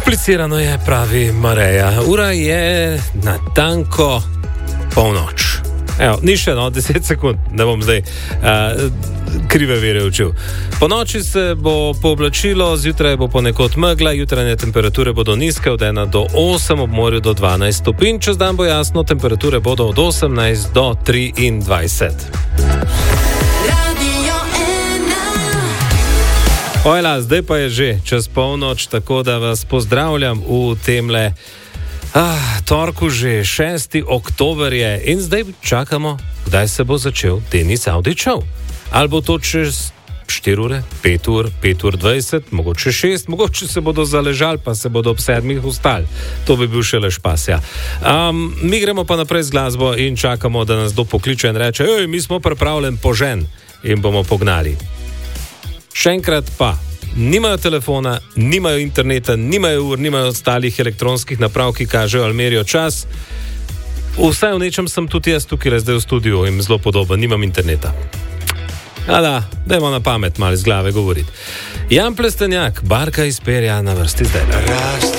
Komplicirano je, pravi Mareja. Ura je natanko polnoč. Evo, ni še 10 sekund, ne bom zdaj krive vere učil. Po noči se bo pooblačilo, zjutraj bo ponekod megla, jutranje temperature bodo nizke od 1 do 8, ob morju do 12 stopinj, čez dan bo jasno, temperature bodo od 18 do 23. Ojla, zdaj pa je že čez polnoč, tako da vas pozdravljam v temle torku, že 6. oktober je in zdaj čakamo, kdaj se bo začel tenis Audi Show. Ali bo to čez 4 ure, 5 ur, 5 ur 20, mogoče 6, mogoče se bodo zaležali, pa se bodo ob 7 ustali. To bi bil šele špas, ja. Mi gremo pa naprej z glasbo in čakamo, da nas kdo pokliče in reče, mi smo pripravljeni požen in bomo pognali. Še enkrat pa, nimajo telefona, nimajo interneta, nimajo ur, nimajo ostalih elektronskih naprav, ki kažejo ali merijo čas. Vsaj v nečem sem tudi jaz tukaj zdaj v studiu in zelo podoben, nimam interneta. Dajmo na pamet malo iz glave govoriti. Jan Plestenjak, Barka iz perja na vrsti zdaj.